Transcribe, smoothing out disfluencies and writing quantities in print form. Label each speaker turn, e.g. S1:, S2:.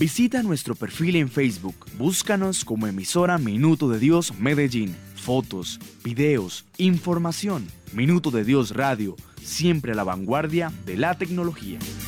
S1: Visita nuestro perfil en Facebook, búscanos como emisora Minuto de Dios Medellín. Fotos, videos, información. Minuto de Dios Radio, siempre a la vanguardia de la tecnología.